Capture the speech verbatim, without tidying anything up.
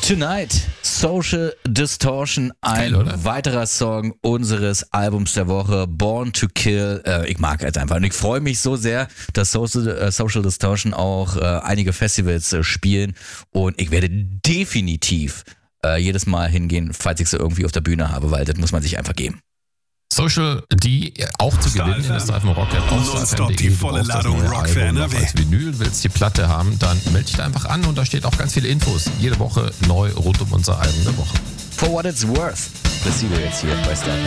Tonight, Social Distortion, ein Geil, weiterer Song unseres Albums der Woche, Born to Kill. Äh, ich mag es einfach und ich freue mich so sehr, dass Social, äh, Social Distortion auch äh, einige Festivals äh, spielen und ich werde definitiv äh, jedes Mal hingehen, falls ich sie irgendwie auf der Bühne habe, weil das muss man sich einfach geben. Social D auch zu gewinnen in der Star F M Rock App auf Nonstop die volle Ladung Rock für N R W. Als Vinyl willst die Platte haben, dann melde dich da einfach an und da steht auch ganz viele Infos. Jede Woche neu rund um unser Album der Woche. For what it's worth, Placebo jetzt hier bei Star F M.